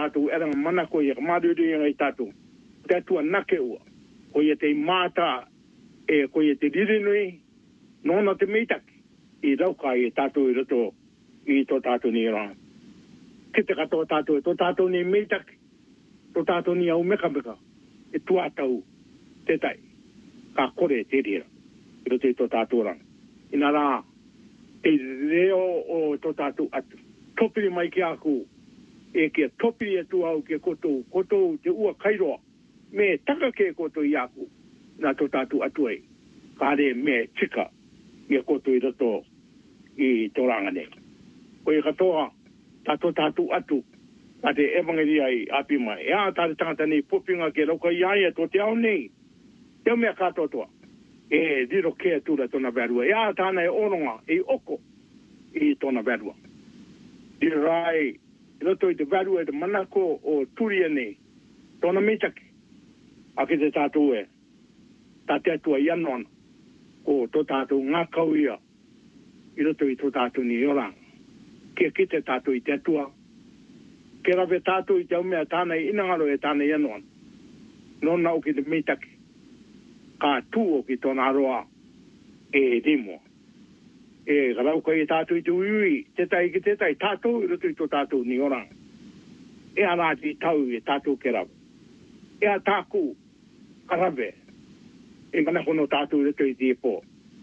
tātou era mana ko ia maduri ngai tātou te tua nake ua ko ia te mata e ko ia te dirinui nona te meitaki I rauka I tātou I roto I tō tātou ni rā ki te katoa tātou tō tātou ni meitaki tō tātou ni au meka meka e tuatau te tai ka kore te rira I roto I tō tātou rā ina rā te reo o tō tātou atu topiri mai ki aku e kia topi e tu au ke kotou te ua kairoa me taka ke kotou I aku na tō tātou atu ai kare me tika I kotou I roto I tō rangane ko I katoa tātou atu ka te evangeli ai api mai ea tāre tangata nei popinga ke rauka I aia tō te au nei te mea katotoa e riro ke atura tōna verua ea tāna e oronga e oko I tōna verua I rai roto I te varu e te manako o turia nei. Tōna meitaki. A ke te tātou e. Tā te atua I anona. Ko tō tātou ngā kau ia. I roto I tō tātou ni orang. Kia ki te tātou I te atua. Ke rawe tātou I te umea tāna I inangaro e tāna I anona. Nona o ki te meitaki. Ka tū o ki tōna aroa e rimo. E garauka I tātou I te uiui, te tai ki te tai, tātou I roto I tō tātou ni orang. E arāti tau I tātou ke rawe. E a tāku, karawe, e manako no tātou I roto I te pō.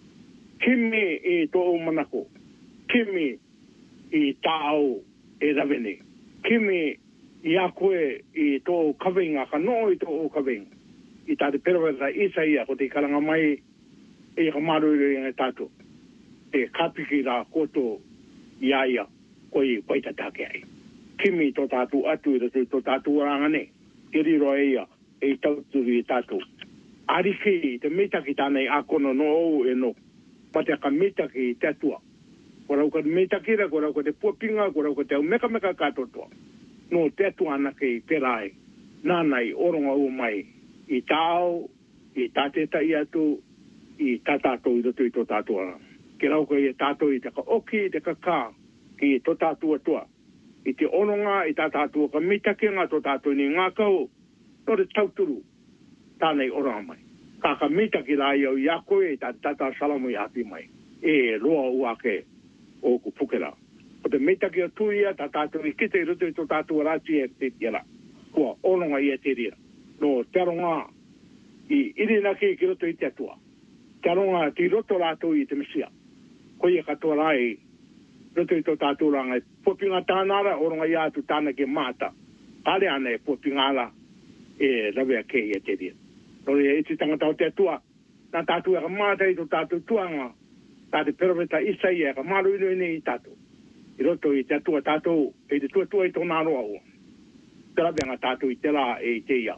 Kimi I tō o manako, kimi I tāo e rawe ne. Kimi I a koe I tō kawenga, ka no I tō o kawenga. I tāte perawera isa ia, ko te karanga mai, e ka maruru I tātou. E kapiki rā koto iaia koi paita take ai. Kimi tō tātou atu I rato tō tātou rangane. Te riro eia e tauturu I tātou. Ariki te metaki tānei akono no ou e no. Pate ka metaki te atua. Ko rauka metaki ra, ko rauka te puapinga, ko rauka te au meka katotoa. No te atua anake I perai. Nānai oronga o mai. I tāo, I tāteta I atu, I tātātou I rato I tō tātou rangane. Ke rauka I tātou I te ka oki, te ka kā, ki tō tātou atua. I te ononga, I tā tātou ka mitakenga, tō tātou ni ngā kau, no te tauturu, tānei oranga mai. Ka mitaki rā iau I a koe, I tā tātou salamu I api mai. E roa uake o ku pukera. O te mitaki o tuia, tā tātou I kite I roto I tō tātou rāti e te tira. Kua ononga I e te rira. No te aronga, I irinaki ki roto I te atua. Te aronga, ti roto rātou I te mesia. Ko ia katoa rai, roto I tō tātou ranga, popinga tānara, oronga I atu tāna ke mata. Tare ana e popinga ala, e rawea ke I e te ria. Nore e iti tangata o te atua, nā tātou e ka mata I tō tātou tuanga, tāte peraweta isa I e ka maru ino ine I tātou. I roto I te atua tātou, e te tuatua I tōna aroa ua. Te rawea ngā tātou I te rā e I te ia.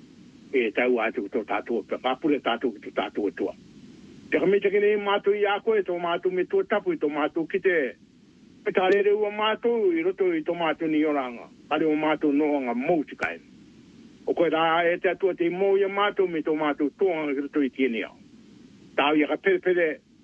E tau atu tō tātou, pe kāpure tātou ki tō tātou atua. Te kamita kene I mātou I a koe, tō mātou me tō tapu I tō mātou ki te me tā rere ua mātou I roto I tō mātou ni oranga. Kare o mātou noanga mauti kai. O koe rā e te atua te mō I a mātou me tō mātou tōanga ki roto I tiene au. Tāu I a ka perepere,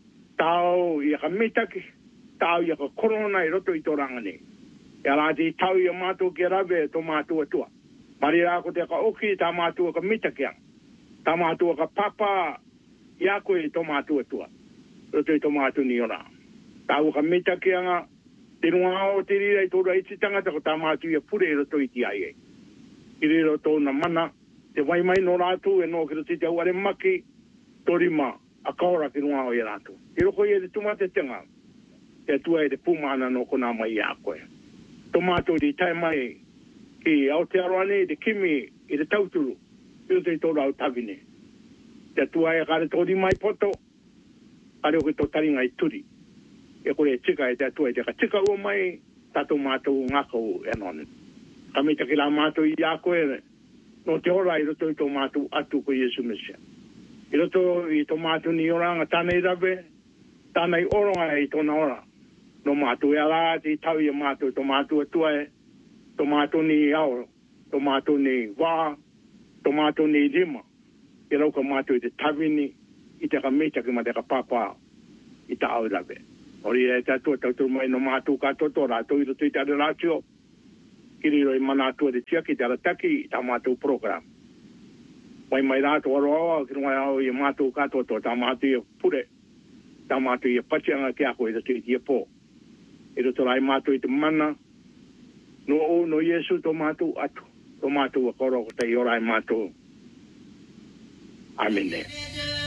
tāu I a ka metaki, tāu I a ka korona I roto I tō rangane. E rāti tāu I a mātou ki rawe tō mātou atua. Mari rā ko te ka oki tā mātou ka metaki ang. Tā mātou ka papa ia koe I tō mātua tua. Roto I tō mātua ni ora. Tāu ka metaki anga, te runga o te rira I tōra iti tangata ko tā mātua ia pure I roto I ti ai. I riro tōna mana, te waimai no rātu e no ki roto I te auare maki, torima, a kaora ki runga o I rātu. I roko I te tumate tenga, te atua e te pumana no kona mai ia koe. Tō mātua I tai mai, ki Aotearoa te kimi I te tauturu, I roto I tōra au tawine. Te atua e kare tōri mai poto, kare o ke tō taringa I turi. E kore e tika e te atua e te ka tika ua mai, tātou mātou ngākau e nōne. Ka mita ki la mātou I a koe, no te ora I roto I tō mātou atu ko Iesu Mesia. I roto I tō mātou ni oranga tānei rawe, tānei oronga I tōna ora. No mātou e ala te tau I a mātou, tō mātou atua e, tō mātou ni ao, tō mātou ni wā, tō mātou ni rima. I rauka mātou I te tawini, I te ka mita ki ma te ka pāpā, I ta au rawe. Ori e te atua tauturu mai no mātou ka toto rātou I roto I te are rātio. kiri roi mana atua de tia ki te arataki ta mātou program. Mai rātou aroa, ki rungai au i mātou katoa to ta mātou i pure, ta mātou i pachianga ki ako i ratu i tia pō. I roto rai mātou i te mana, no o no Yesu to mātou atu, to mātou a koroko te i orai mātou. Amen.